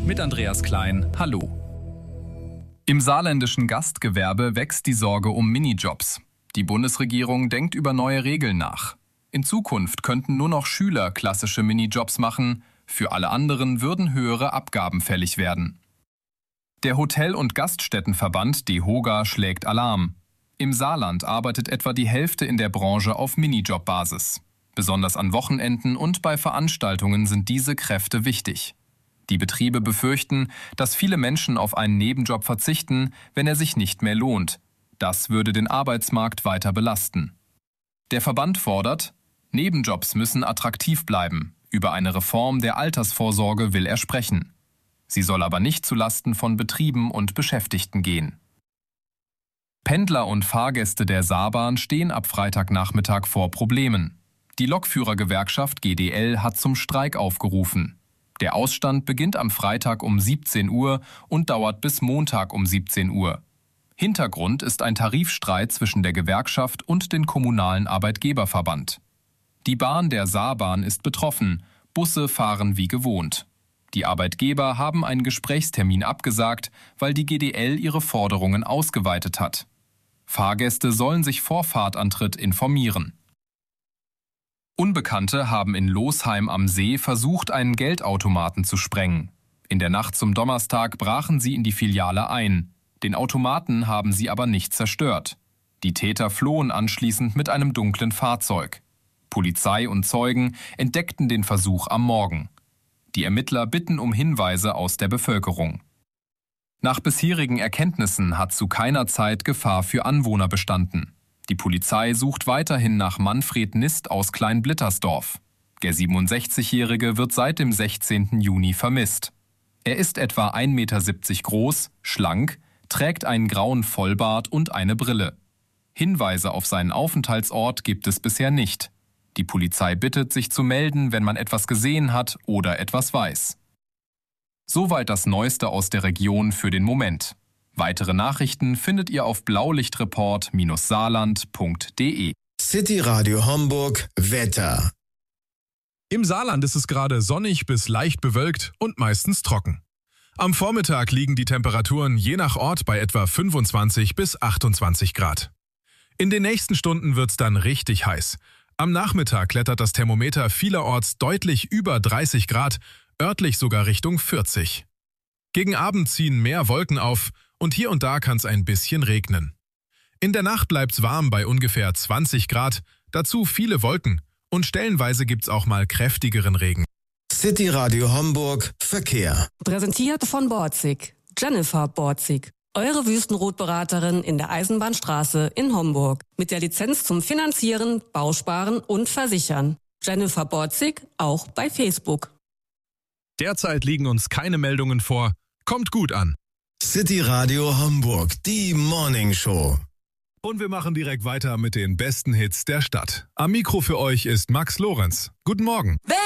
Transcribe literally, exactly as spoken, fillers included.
mit Andreas Klein. Hallo. Im saarländischen Gastgewerbe wächst die Sorge um Minijobs. Die Bundesregierung denkt über neue Regeln nach. In Zukunft könnten nur noch Schüler klassische Minijobs machen, für alle anderen würden höhere Abgaben fällig werden. Der Hotel- und Gaststättenverband DEHOGA schlägt Alarm. Im Saarland arbeitet etwa die Hälfte in der Branche auf Minijob-Basis. Besonders an Wochenenden und bei Veranstaltungen sind diese Kräfte wichtig. Die Betriebe befürchten, dass viele Menschen auf einen Nebenjob verzichten, wenn er sich nicht mehr lohnt. Das würde den Arbeitsmarkt weiter belasten. Der Verband fordert, Nebenjobs müssen attraktiv bleiben. Über eine Reform der Altersvorsorge will er sprechen. Sie soll aber nicht zulasten von Betrieben und Beschäftigten gehen. Pendler und Fahrgäste der Saarbahn stehen ab Freitagnachmittag vor Problemen. Die Lokführergewerkschaft G D L hat zum Streik aufgerufen. Der Ausstand beginnt am Freitag um siebzehn Uhr und dauert bis Montag um siebzehn Uhr. Hintergrund ist ein Tarifstreit zwischen der Gewerkschaft und dem kommunalen Arbeitgeberverband. Die Bahn der Saarbahn ist betroffen, Busse fahren wie gewohnt. Die Arbeitgeber haben einen Gesprächstermin abgesagt, weil die G D L ihre Forderungen ausgeweitet hat. Fahrgäste sollen sich vor Fahrtantritt informieren. Unbekannte haben in Losheim am See versucht, einen Geldautomaten zu sprengen. In der Nacht zum Donnerstag brachen sie in die Filiale ein. Den Automaten haben sie aber nicht zerstört. Die Täter flohen anschließend mit einem dunklen Fahrzeug. Polizei und Zeugen entdeckten den Versuch am Morgen. Die Ermittler bitten um Hinweise aus der Bevölkerung. Nach bisherigen Erkenntnissen hat zu keiner Zeit Gefahr für Anwohner bestanden. Die Polizei sucht weiterhin nach Manfred Nist aus Kleinblittersdorf. Der siebenundsechzigjährige wird seit dem sechzehnten Juni vermisst. Er ist etwa ein Meter siebzig groß, schlank, trägt einen grauen Vollbart und eine Brille. Hinweise auf seinen Aufenthaltsort gibt es bisher nicht. Die Polizei bittet, sich zu melden, wenn man etwas gesehen hat oder etwas weiß. Soweit das Neueste aus der Region für den Moment. Weitere Nachrichten findet ihr auf blaulichtreport Saarland punkt de. City Radio Homburg Wetter. Im Saarland ist es gerade sonnig bis leicht bewölkt und meistens trocken. Am Vormittag liegen die Temperaturen je nach Ort bei etwa fünfundzwanzig bis achtundzwanzig Grad. In den nächsten Stunden wird's dann richtig heiß. Am Nachmittag klettert das Thermometer vielerorts deutlich über dreißig Grad, örtlich sogar Richtung vierzig. Gegen Abend ziehen mehr Wolken auf und hier und da kann es ein bisschen regnen. In der Nacht bleibt's warm bei ungefähr zwanzig Grad, dazu viele Wolken und stellenweise gibt's auch mal kräftigeren Regen. City Radio Homburg Verkehr. Präsentiert von Borzig. Jennifer Borzig. Eure Wüstenrotberaterin in der Eisenbahnstraße in Homburg. Mit der Lizenz zum Finanzieren, Bausparen und Versichern. Jennifer Borzig, auch bei Facebook. Derzeit liegen uns keine Meldungen vor. Kommt gut an. City Radio Homburg, die Morning Show. Und wir machen direkt weiter mit den besten Hits der Stadt. Am Mikro für euch ist Max Lorenz. Guten Morgen.